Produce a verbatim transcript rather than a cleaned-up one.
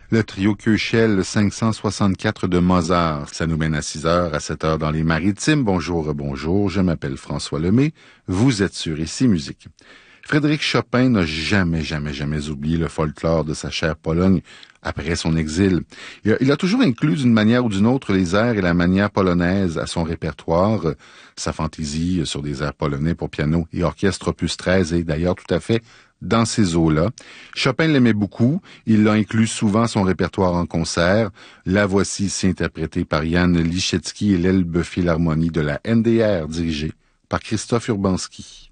Le trio Köchel cinq cent soixante-quatre de Mozart. Ça nous mène à six heures, à sept heures dans les Maritimes. Bonjour, bonjour, je m'appelle François Lemay. Vous êtes sur Ici Musique. Frédéric Chopin n'a jamais, jamais, jamais oublié le folklore de sa chère Pologne après son exil. Il a, il a toujours inclus d'une manière ou d'une autre les airs et la manière polonaise à son répertoire. Sa fantaisie sur des airs polonais pour piano et orchestre opus treize est d'ailleurs tout à fait dans ces eaux-là. Chopin l'aimait beaucoup. Il l'a inclus souvent à son répertoire en concert. La voici ici interprétée par Jan Liszewski et l'Elbe Philharmonie de la N D R dirigée par Christophe Urbanski.